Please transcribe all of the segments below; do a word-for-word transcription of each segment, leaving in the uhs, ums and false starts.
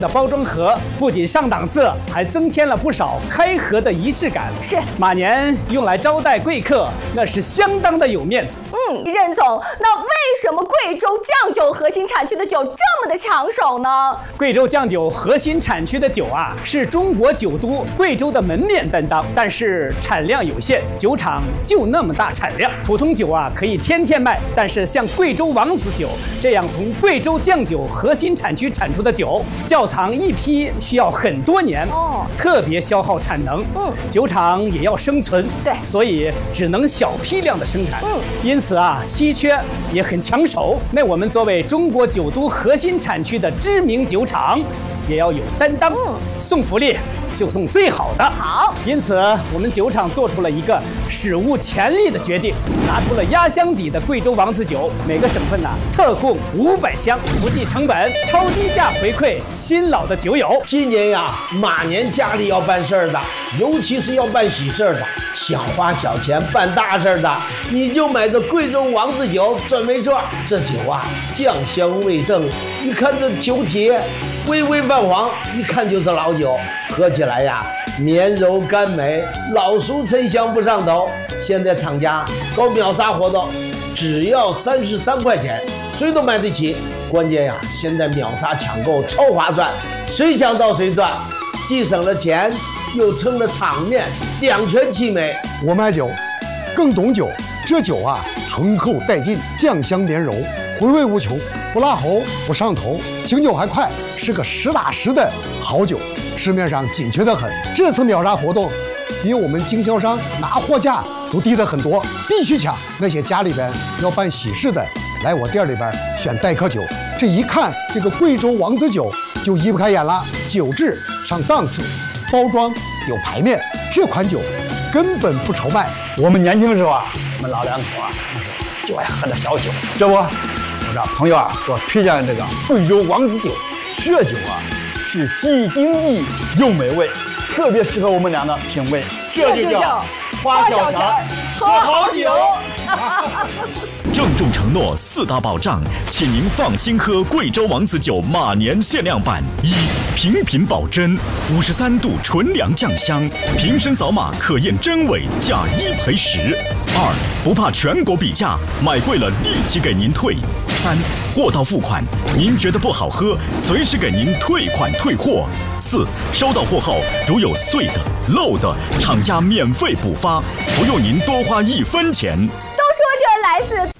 的包装盒不仅上档次，还增添了不少开盒的仪式感。 是马年用来招待贵客，那是相当的有面子。 嗯，任总，那为什么贵州酱酒核心产区的酒这么的抢手呢？ 贵州酱酒核心产区的酒啊，是中国酒都贵州的门面担当，但是产量有限，酒厂就那么大产量。普通酒啊可以天天卖，但是像贵州王子酒这样从贵州酱酒核心产区产出的酒，窖藏一批需要很多年，哦，特别消耗产能。嗯，酒厂也要生存， 对， 所以只能小批量的生产。 嗯， 因此啊，稀缺也很抢手。那我们作为中国酒都核心产区的知名酒厂，也要有担当。嗯，送福利就送最好的。 好， 因此我们酒厂做出了一个史无前例的决定，拿出了压箱底的贵州王子酒，每个省份呢、啊、特供五百箱，不计成本，超低价回馈新老的酒友。 今年呀，马年家里要办事儿的，尤其是要办喜事儿的，想花小钱办大事儿的，你就买这贵州王子酒准没错。这酒啊，酱香味正，一看这酒体微微泛黄，一看就是老酒，喝起来呀绵柔甘美，老熟沉香不上头。现在厂家搞秒杀活动，只要三十三块钱，谁都买得起。关键呀，现在秒杀抢购超划算，谁抢到谁赚，既省了钱，又撑了场面，两全其美。 我买酒，更懂酒。这酒啊，醇厚带劲，酱香绵柔，回味无穷，不辣喉，不上头，醒酒还快，是个实打实的好酒。市面上紧缺得很，这次秒杀活动比我们经销商拿货价都低得很多，必须抢。那些家里边要办喜事的，来我店里边选待客酒，这一看这个贵州王子酒就移不开眼了，酒质上档次，包装有排面，这款酒根本不愁卖。 我们年轻时候啊，我们老两口啊就爱喝点小酒，这不，我这朋友啊给我推荐这个贵州王子酒，这酒啊是既经济又美味，特别适合我们俩的品味， 这就叫花小钱喝好酒。 郑重承诺四大保障，请您放心喝贵州王子酒马年限量版：一、品品保真，五十三度纯粮酱香，瓶身扫码可验真伪，价一赔十；二、不怕全国比价，买贵了立即给您退；三、货到付款，您觉得不好喝，随时给您退款退货；四、收到货后如有碎的、漏的，厂家免费补发，不用您多花一分钱。 都说这来自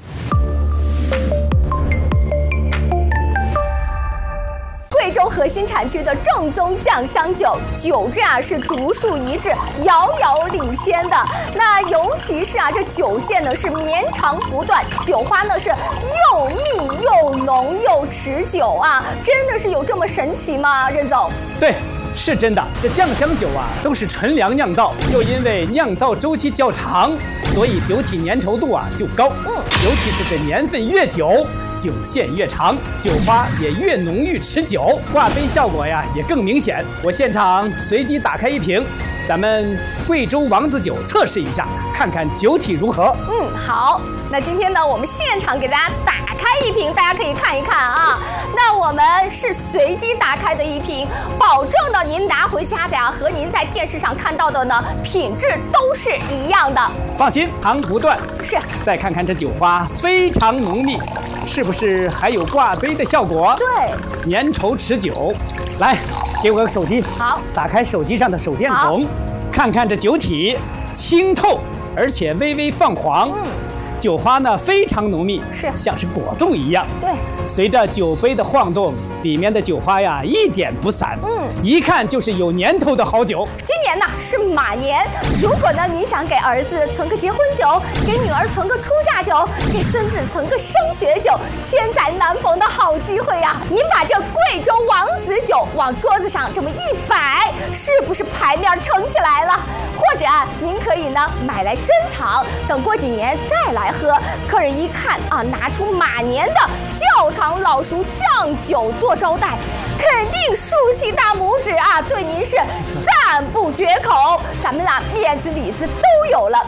贵州核心产区的正宗酱香酒，酒质啊是独树一帜，遥遥领先的。那尤其是啊，这酒线呢是绵长不断，酒花呢是又密又浓又持久啊，真的是有这么神奇吗？任总？ 对。是真的，这酱香酒啊都是纯粮酿造，又因为酿造周期较长，所以酒体粘稠度啊就高。嗯，尤其是这年份越久，酒线越长，酒花也越浓郁持久，挂杯效果呀也更明显。我现场随机打开一瓶，咱们贵州王子酒测试一下，看看酒体如何。 嗯，好。那今天呢，我们现场给大家打开一瓶，大家可以看一看啊。那我们是随机打开的一瓶，保证呢您拿回家的呀，和您在电视上看到的呢品质都是一样的。 放心，糖不断。 是。 再看看这酒花非常浓密，是不是还有挂杯的效果？ 对， 粘稠持久。来，给我个手机。 好， 打开手机上的手电筒，看看这酒体清透，而且微微泛黄。嗯。酒花呢非常浓密， 是像是果冻一样。 对， 随着酒杯的晃动，里面的酒花呀一点不散，嗯，一看就是有年头的好酒。 今年呢是马年，如果呢您想给儿子存个结婚酒，给女儿存个出嫁酒，给孙子存个升学酒，千载难逢的好机会呀！您把这贵州王子酒往桌子上这么一摆，是不是牌面撑起来了？或者啊，您可以呢买来珍藏，等过几年再来喝。客人一看啊，拿出马年的窖藏老熟酱酒做招待，肯定竖起大拇指啊，对您是赞不绝口。咱们啊面子里子都有了，